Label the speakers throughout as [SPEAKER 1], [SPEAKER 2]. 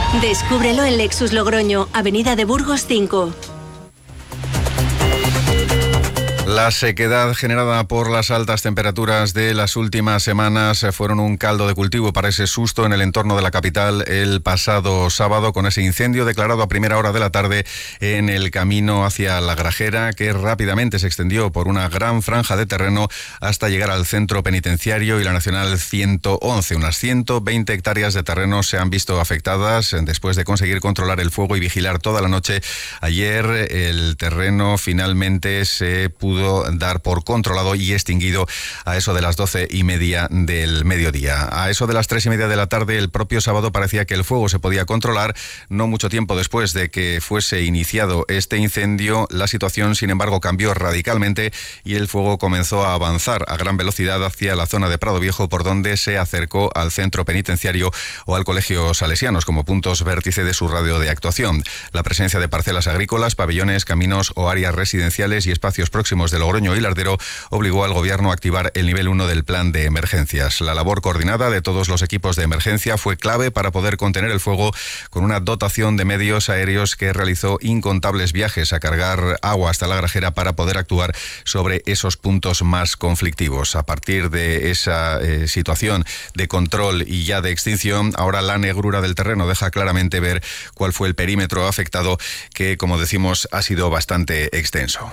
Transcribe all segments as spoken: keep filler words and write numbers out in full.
[SPEAKER 1] Descúbrelo en Lexus Logroño, Avenida de Burgos cinco.
[SPEAKER 2] La sequedad generada por las altas temperaturas de las últimas semanas fueron un caldo de cultivo para ese susto en el entorno de la capital el pasado sábado, con ese incendio declarado a primera hora de la tarde en el camino hacia La Grajera, que rápidamente se extendió por una gran franja de terreno hasta llegar al centro penitenciario y la Nacional ciento once. Unas ciento veinte hectáreas de terreno se han visto afectadas después de conseguir controlar el fuego y vigilar toda la noche. Ayer el terreno finalmente se pudo dar por controlado y extinguido a eso de las doce y media del mediodía. A eso de las tres y media de la tarde, el propio sábado, parecía que el fuego se podía controlar. No mucho tiempo después de que fuese iniciado este incendio, la situación, sin embargo, cambió radicalmente y el fuego comenzó a avanzar a gran velocidad hacia la zona de Prado Viejo, por donde se acercó al centro penitenciario o al Colegio Salesianos como puntos vértice de su radio de actuación. La presencia de parcelas agrícolas, pabellones, caminos o áreas residenciales y espacios próximos de Logroño y Lardero obligó al Gobierno a activar el nivel uno del plan de emergencias. La labor coordinada de todos los equipos de emergencia fue clave para poder contener el fuego, con una dotación de medios aéreos que realizó incontables viajes a cargar agua hasta La Grajera para poder actuar sobre esos puntos más conflictivos. A partir de esa eh, situación de control y ya de extinción, ahora la negrura del terreno deja claramente ver cuál fue el perímetro afectado, que, como decimos, ha sido bastante extenso.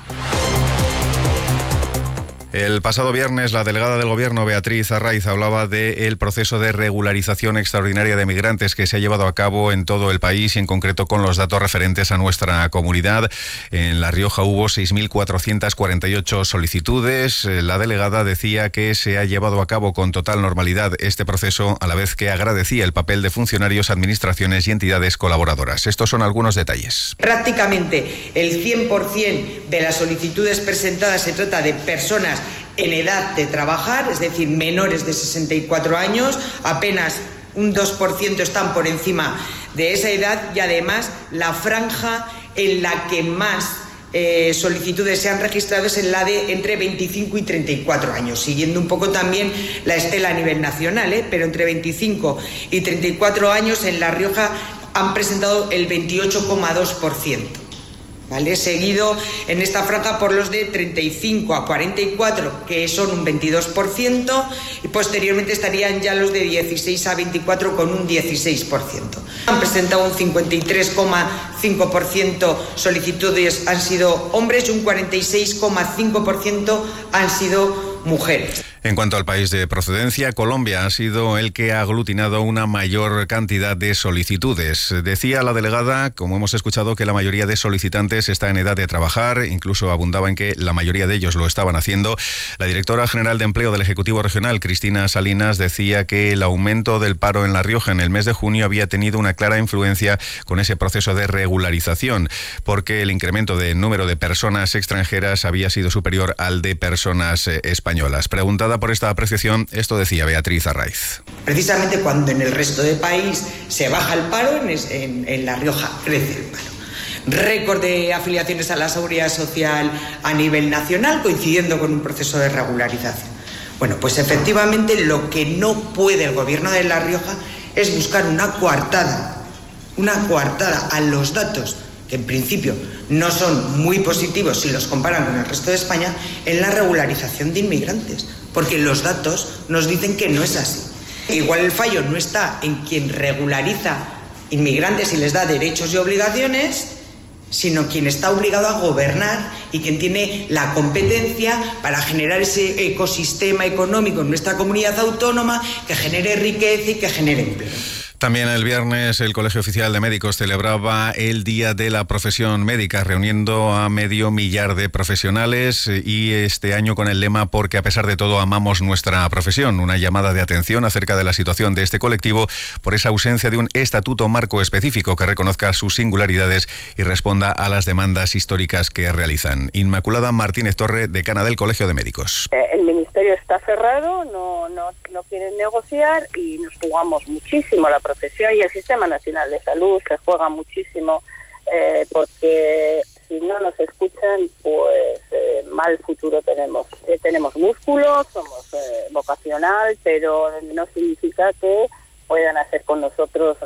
[SPEAKER 2] El pasado viernes, la delegada del Gobierno, Beatriz Arraiz, hablaba del proceso de regularización extraordinaria de migrantes que se ha llevado a cabo en todo el país y en concreto con los datos referentes a nuestra comunidad. En La Rioja hubo seis mil cuatrocientas cuarenta y ocho solicitudes. La delegada decía que se ha llevado a cabo con total normalidad este proceso, a la vez que agradecía el papel de funcionarios, administraciones y entidades colaboradoras. Estos son algunos detalles.
[SPEAKER 3] Prácticamente el cien por ciento de las solicitudes presentadas se trata de personas en edad de trabajar, es decir, menores de sesenta y cuatro años, apenas un dos por ciento están por encima de esa edad y además la franja en la que más eh, solicitudes se han registrado es en la de entre veinticinco y treinta y cuatro años, siguiendo un poco también la estela a nivel nacional, ¿eh? Pero entre veinticinco y treinta y cuatro años en La Rioja han presentado el veintiocho coma dos por ciento. ¿Vale? Seguido en esta franja por los de treinta y cinco a cuarenta y cuatro, que son un veintidós por ciento, y posteriormente estarían ya los de dieciséis a veinticuatro con un dieciséis por ciento. Han presentado un cincuenta y tres coma cinco por ciento solicitudes han sido hombres y un cuarenta y seis coma cinco por ciento han sido mujeres.
[SPEAKER 2] En cuanto al país de procedencia, Colombia ha sido el que ha aglutinado una mayor cantidad de solicitudes. Decía la delegada, como hemos escuchado, que la mayoría de solicitantes está en edad de trabajar, incluso abundaba en que la mayoría de ellos lo estaban haciendo. La directora general de Empleo del Ejecutivo Regional, Cristina Salinas, decía que el aumento del paro en La Rioja en el mes de junio había tenido una clara influencia con ese proceso de regularización, porque el incremento del número de personas extranjeras había sido superior al de personas eh, españolas. Preguntada por esta apreciación, esto decía Beatriz Arraiz.
[SPEAKER 3] Precisamente cuando en el resto del país se baja el paro, en, en, en La Rioja crece el paro. Récord de afiliaciones a la Seguridad Social a nivel nacional, coincidiendo con un proceso de regularización. Bueno, pues efectivamente lo que no puede el Gobierno de La Rioja es buscar una coartada, una coartada a los datos que en principio no son muy positivos si los comparan con el resto de España, en la regularización de inmigrantes, porque los datos nos dicen que no es así. Igual el fallo no está en quien regulariza inmigrantes y les da derechos y obligaciones, sino quien está obligado a gobernar y quien tiene la competencia para generar ese ecosistema económico en nuestra comunidad autónoma que genere riqueza y que genere empleo.
[SPEAKER 2] También el viernes el Colegio Oficial de Médicos celebraba el Día de la Profesión Médica, reuniendo a medio millar de profesionales, y este año con el lema "Porque a pesar de todo amamos nuestra profesión", una llamada de atención acerca de la situación de este colectivo por esa ausencia de un estatuto marco específico que reconozca sus singularidades y responda a las demandas históricas que realizan. Inmaculada Martínez Torre, decana del Colegio de Médicos.
[SPEAKER 4] El Ministerio está cerrado, no, no, no quieren negociar y nos jugamos muchísimo la profesión, y el Sistema Nacional de Salud se juega muchísimo eh, porque si no nos escuchan, pues eh, mal futuro tenemos. Eh, tenemos músculo, somos eh, vocacional, pero no significa que puedan hacer con nosotros